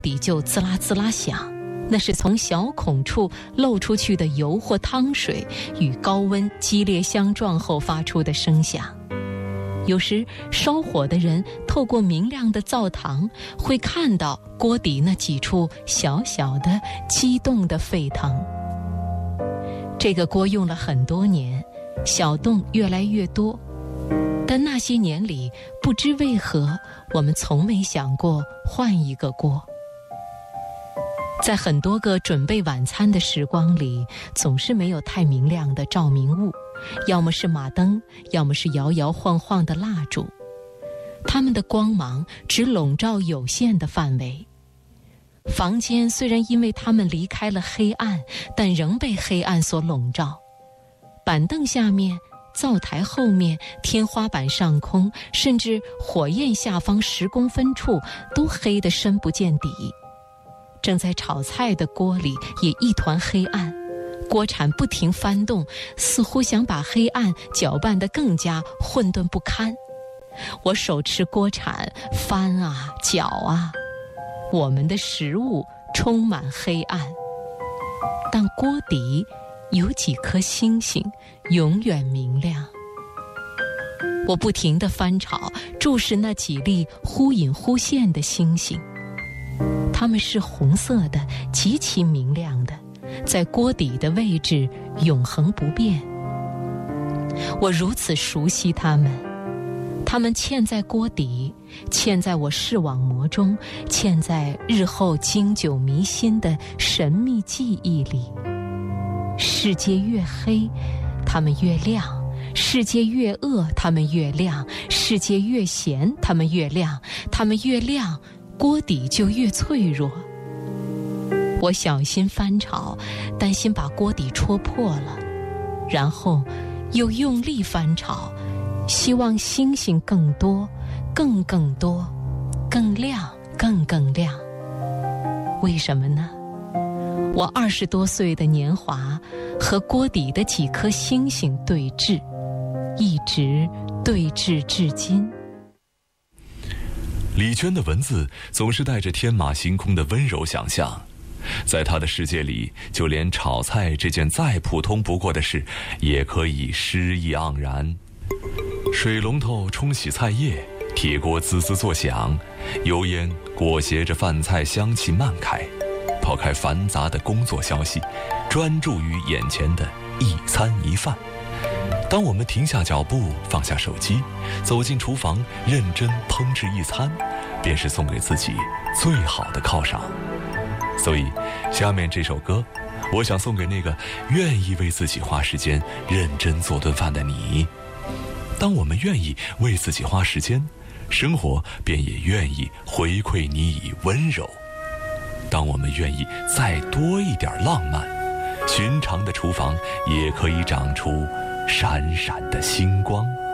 底就滋啦滋啦响，那是从小孔处漏出去的油或汤水与高温激烈相撞后发出的声响。有时烧火的人透过明亮的灶膛会看到锅底那几处小小的激动的沸腾。这个锅用了很多年，小洞越来越多，但那些年里不知为何我们从没想过换一个锅。在很多个准备晚餐的时光里，总是没有太明亮的照明物，要么是马灯，要么是摇摇晃晃的蜡烛，它们的光芒只笼罩有限的范围。房间虽然因为它们离开了黑暗，但仍被黑暗所笼罩。板凳下面、灶台后面、天花板上空，甚至火焰下方10公分处，都黑得深不见底。正在炒菜的锅里也一团黑暗，锅铲不停翻动，似乎想把黑暗搅拌得更加混沌不堪。我手持锅铲翻啊搅啊，我们的食物充满黑暗，但锅底有几颗星星永远明亮。我不停地翻炒，注视那几粒忽隐忽现的星星，它们是红色的，极其明亮的，在锅底的位置永恒不变。我如此熟悉它们，它们嵌在锅底，嵌在我视网膜中，嵌在日后经久弥新的神秘记忆里。世界越黑，它们越亮；世界越恶，它们越亮；世界越咸，它们越亮；它们越亮，锅底就越脆弱。我小心翻炒，担心把锅底戳破了，然后又用力翻炒，希望星星更多，更多，更亮，更亮。为什么呢？我20多岁的年华和锅底的几颗星星对峙，一直对峙至今。 李娟的文字总是带着天马行空的温柔想象，在她的世界里，就连炒菜这件再普通不过的事也可以诗意盎然。水龙头冲洗菜叶，铁锅滋滋作响，油烟裹挟着饭菜香气漫开。抛开繁杂的工作消息，专注于眼前的一餐一饭。当我们停下脚步，放下手机，走进厨房，认真烹制一餐，便是送给自己最好的犒赏。所以下面这首歌，我想送给那个愿意为自己花时间认真做顿饭的你。当我们愿意为自己花时间，生活便也愿意回馈你以温柔。当我们愿意再多一点浪漫，寻常的厨房也可以长出闪闪的星光。